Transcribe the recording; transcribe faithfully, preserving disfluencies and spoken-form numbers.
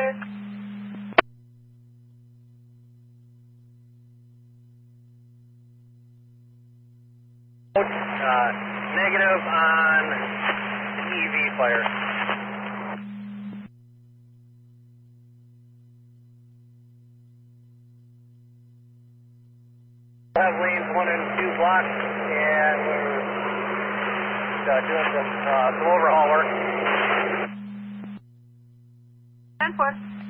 clear. Uh, negative on E V fire. I have lanes one and two blocked, and we're uh, doing some, uh, some overhaul work. ten four.